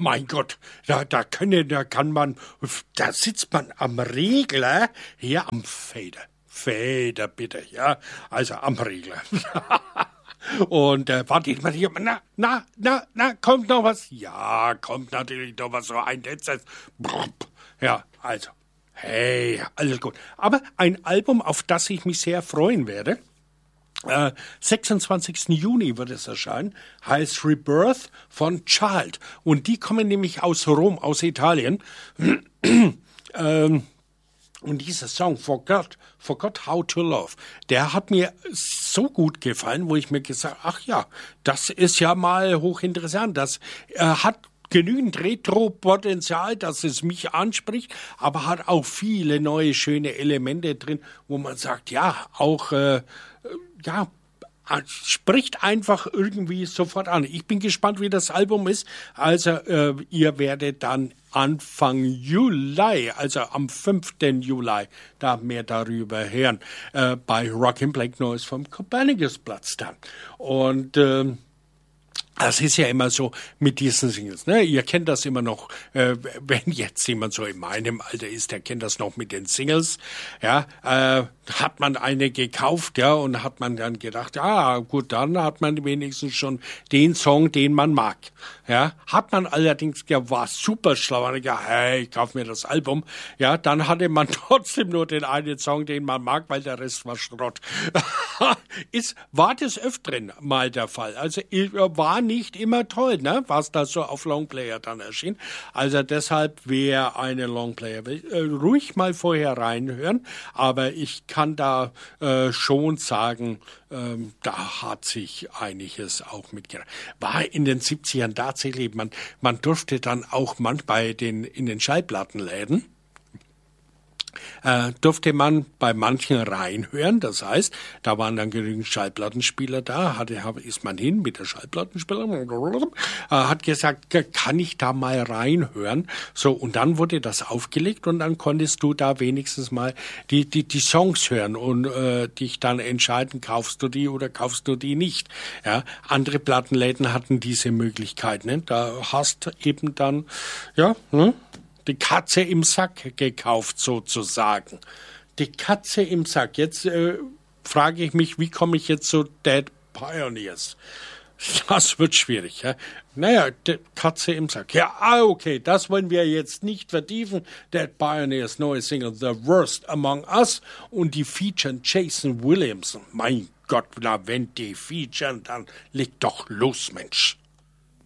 mein Gott, da sitzt man am Regler, hier am Fader bitte, ja, also am Regler. Und wartet man hier, kommt noch was? Ja, kommt natürlich noch was, so ein letztes. Ja, also, hey, alles gut. Aber ein Album, auf das ich mich sehr freuen werde, 26. Juni wird es erscheinen, heißt Rebirth von Child. Und die kommen nämlich aus Rom, aus Italien. Und dieser Song, Forgot How to Love, der hat mir so gut gefallen, wo ich mir gesagt, ach ja, das ist ja mal hochinteressant. Das hat genügend Retro-Potenzial, dass es mich anspricht, aber hat auch viele neue, schöne Elemente drin, wo man sagt, ja, auch, spricht einfach irgendwie sofort an. Ich bin gespannt, wie das Album ist. Also ihr werdet dann Anfang Juli, also am 5. Juli, da mehr darüber hören, bei Rockin' Black Noise vom Copernicus-Platz dann. Und das ist ja immer so mit diesen Singles, ne? Ihr kennt das immer noch, wenn jetzt jemand so in meinem Alter ist, der kennt das noch mit den Singles, ja, hat man eine gekauft, ja, und hat man dann gedacht, ja, gut, dann hat man wenigstens schon den Song, den man mag, ja. Hat man allerdings, war super schlau, und gesagt, hey, ich kauf mir das Album, ja, dann hatte man trotzdem nur den einen Song, den man mag, weil der Rest war Schrott. War des Öfteren mal der Fall, also war nicht immer toll, ne, was da so auf Longplayer dann erschien. Also deshalb, wer eine Longplayer will, ruhig mal vorher reinhören, aber ich kann da schon sagen, da hat sich einiges auch mitgebracht. War in den 70ern tatsächlich, man durfte dann auch manchmal in den Schallplattenläden, durfte man bei manchen reinhören. Das heißt, da waren dann genügend Schallplattenspieler da, ist man hin mit der Schallplattenspieler, hat gesagt, kann ich da mal reinhören? So, und dann wurde das aufgelegt und dann konntest du da wenigstens mal die Songs hören und dich dann entscheiden, kaufst du die oder kaufst du die nicht. Ja, andere Plattenläden hatten diese Möglichkeit, ne? Da hast eben dann, ja, ne? Die Katze im Sack gekauft, sozusagen. Die Katze im Sack. Jetzt frage ich mich, wie komme ich jetzt zu Dead Pioneers? Das wird schwierig. Ja? Naja, die Katze im Sack. Ja, okay, das wollen wir jetzt nicht vertiefen. Dead Pioneers neue Single The Worst Among Us und die featuren Jason Williams. Mein Gott, na, wenn die featuren, dann leg doch los, Mensch.